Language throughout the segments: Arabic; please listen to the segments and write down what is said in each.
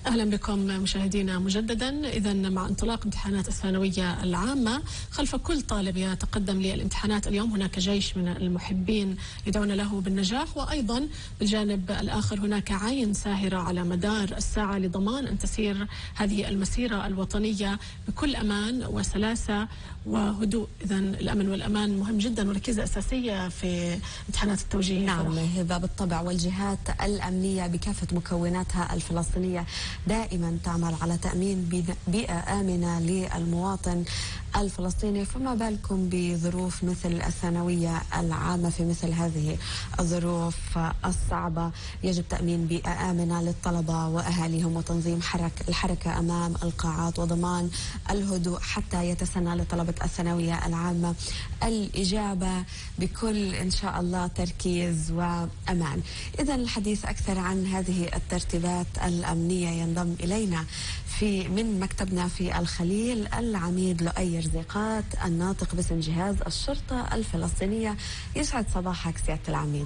أهلا بكم مشاهدينا مجددا. إذا مع انطلاق امتحانات الثانوية العامة خلف كل طالب يتقدم للامتحانات اليوم هناك جيش من المحبين يدعون له بالنجاح، وأيضا بالجانب الآخر هناك عين ساهرة على مدار الساعة لضمان أن تسير هذه المسيرة الوطنية بكل أمان وسلاسة وهدوء. إذا الأمن والأمان مهم جدا وركيزة أساسية في امتحانات التوجيه. نعم هبة، بالطبع، والجهات الأمنية بكافة مكوناتها الفلسطينية دائما تعمل على تأمين بيئة آمنة للمواطن الفلسطيني، فما بالكم بظروف مثل الثانوية العامة. في مثل هذه الظروف الصعبة يجب تأمين بيئة آمنة للطلبة وأهاليهم وتنظيم الحركة أمام القاعات وضمان الهدوء حتى يتسنى لطلبة الثانوية العامة الإجابة بكل إن شاء الله تركيز وأمان. إذا الحديث أكثر عن هذه الترتيبات الأمنية ينضم إلينا من مكتبنا في الخليل العميد لؤي رزيقات الناطق باسم جهاز الشرطة الفلسطينية. يسعد صباحك سيادة العميد.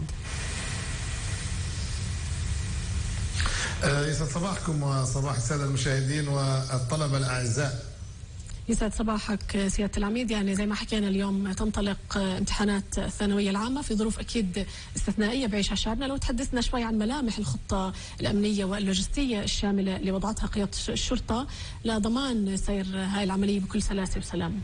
يسعد صباحكم وصباح السادة المشاهدين والطلبة الأعزاء. يسعد صباحك سيادة العميد. يعني زي ما حكينا اليوم تنطلق امتحانات الثانوية العامة في ظروف أكيد استثنائية بعيشها شعبنا. لو تحدثنا شوي عن ملامح الخطة الأمنية واللوجستية الشاملة اللي وضعتها قيادة الشرطة لضمان سير هاي العملية بكل سلاسة وسلام.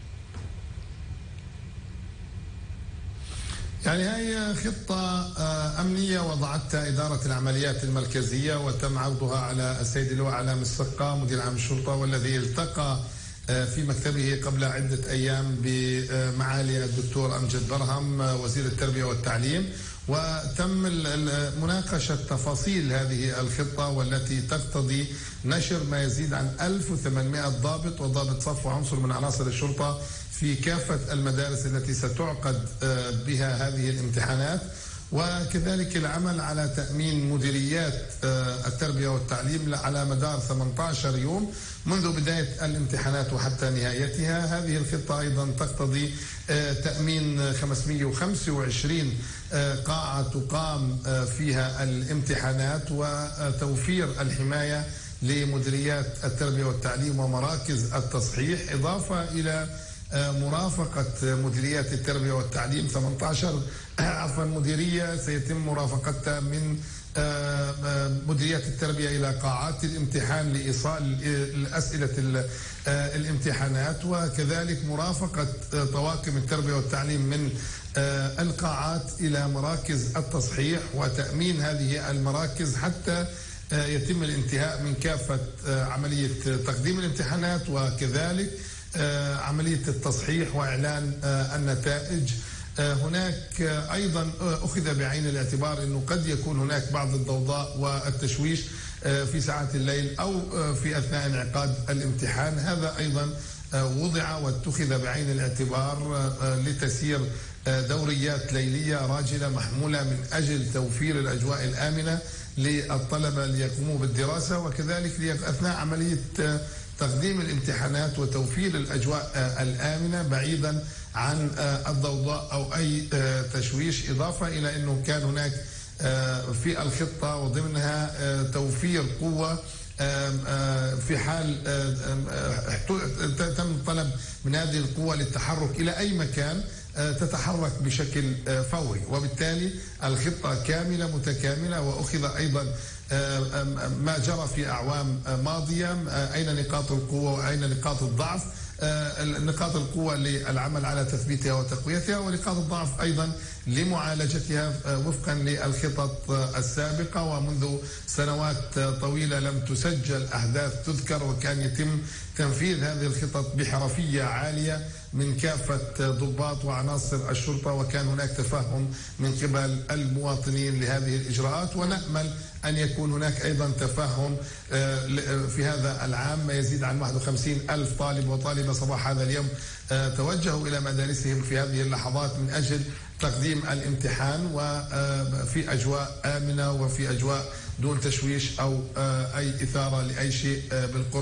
يعني هي خطة أمنية وضعتها إدارة العمليات المركزية وتم عرضها على السيد اللواء علام السقا مدير عام الشرطة، والذي التقى في مكتبه قبل عدة أيام بمعالي الدكتور أمجد برهم وزير التربية والتعليم، وتم مناقشة تفاصيل هذه الخطة والتي تقتضي نشر ما يزيد عن 1800 ضابط وضابط صف وعنصر من عناصر الشرطة في كافة المدارس التي ستعقد بها هذه الامتحانات، وكذلك العمل على تأمين مديريات التربية والتعليم على مدار 18 يوم منذ بداية الامتحانات وحتى نهايتها. هذه الخطة أيضا تقتضي تأمين 525 قاعة تقام فيها الامتحانات وتوفير الحماية لمديريات التربية والتعليم ومراكز التصحيح، إضافة إلى مرافقة مديريات التربية والتعليم 18 مديرية سيتم مرافقتها من مديريات التربية إلى قاعات الامتحان لإيصال أسئلة الامتحانات، وكذلك مرافقة طواقم التربية والتعليم من القاعات إلى مراكز التصحيح وتأمين هذه المراكز حتى يتم الانتهاء من كافة عملية تقديم الامتحانات وكذلك عملية التصحيح وإعلان النتائج. هناك أيضا أخذ بعين الاعتبار أنه قد يكون هناك بعض الضوضاء والتشويش في ساعات الليل أو في أثناء انعقاد الامتحان. هذا أيضا وضع واتخذ بعين الاعتبار لتسير دوريات ليلية راجلة محمولة من أجل توفير الأجواء الآمنة للطلبة ليقوموا بالدراسة، وكذلك أثناء عملية تقديم الامتحانات وتوفير الأجواء الآمنة بعيدا عن الضوضاء أو أي تشويش، إضافة إلى أنه كان هناك في الخطة وضمنها توفير قوة في حال تم طلب من هذه القوة للتحرك إلى أي مكان تتحرك بشكل فوري، وبالتالي الخطة كاملة متكاملة. وأخذ أيضا ما جرى في أعوام ماضية، أين نقاط القوة وأين نقاط الضعف، نقاط القوة للعمل على تثبيتها وتقويتها، ونقاط الضعف أيضا لمعالجتها وفقا للخطط السابقة. ومنذ سنوات طويلة لم تسجل أحداث تذكر، وكان يتم تنفيذ هذه الخطط بحرفية عالية من كافة ضباط وعناصر الشرطة، وكان هناك تفهم من قبل المواطنين لهذه الإجراءات، ونأمل أن يكون هناك أيضا تفهم في هذا العام. ما يزيد عن 51,000 طالب وطالبة صباح هذا اليوم توجهوا إلى مدارسهم في هذه اللحظات من أجل تقديم الامتحان وفي أجواء آمنة وفي أجواء دون تشويش أو أي إثارة لأي شيء بالقرب